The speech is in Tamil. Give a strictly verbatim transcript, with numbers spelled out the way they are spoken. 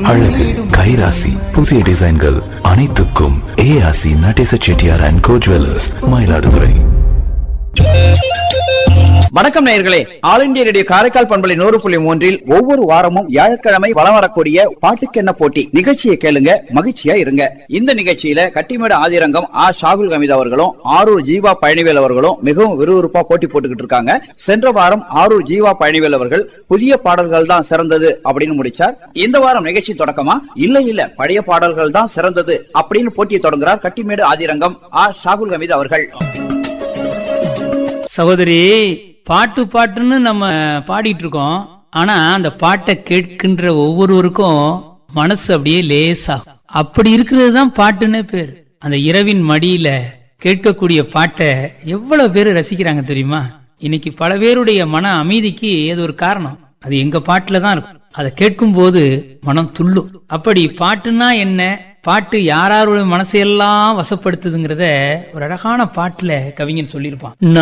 அழகு கைராசி புதிய டிசைன்கள் அனைத்துக்கும் ஏஆசி Natesa Chettiar and go jewellers, Mayiladuthurai. வணக்கம் நேயர்களே, ஆல் இந்தியா ரேடியோ காரைக்கால் பண்பலை நூறு புள்ளி மூன்றில் ஒவ்வொரு வாரமும் வியாழக்கிழமை வலம் வரக்கூடிய பாட்டுக்கென்ன போட்டி நிகழ்ச்சியை கேளுங்க, மகிழ்ச்சியா இருங்க. இந்த நிகழ்ச்சியில கட்டிமேடு ஆதிரங்கம் ஆ ஷாகுல் ஹமீத் அவர்களும் ஆரூர் ஜீவா பழனிவேல் அவர்களும் மிகவும் விறுவிறுப்பா போட்டி போட்டுக்கிட்டு இருக்காங்க. சென்ற வாரம் ஆரூர் ஜீவா பழனிவேல் அவர்கள் புதிய பாடல்கள் தான் சிறந்தது அப்படின்னு முடிச்சார். இந்த வாரம் நிகழ்ச்சி தொடக்கமா இல்ல இல்ல பழைய பாடல்கள் தான் சிறந்தது அப்படின்னு போட்டியை தொடங்குறார் கட்டிமேடு ஆதிரங்கம் ஆ ஷாகுல் ஹமீத் அவர்கள். சகோதரி, பாட்டு பாட்டுன்னு நம்ம பாடிட்டு இருக்கோம். ஆனா அந்த பாட்டை கேட்கின்ற ஒவ்வொருவருக்கும் மனசு அப்படியே லேசாகும். அப்படி இருக்கிறது தான் பாட்டுன்னு பேர். அந்த இரவின் மடியில கேட்கக்கூடிய பாட்டை எவ்வளவு பேரு ரசிக்கிறாங்க தெரியுமா? இன்னைக்கு பல பேருடைய மன அமைதிக்கு அது ஒரு காரணம். அது எங்க பாட்டுல தான் இருக்கும். அதை கேட்கும் போது மனம் துள்ளும். அப்படி பாட்டுன்னா என்ன, பாட்டு யாராருடைய மனசையெல்லாம் வசப்படுத்துதுங்கிறத ஒரு அழகான பாட்டுல கவிஞன் சொல்லியிருப்பான்.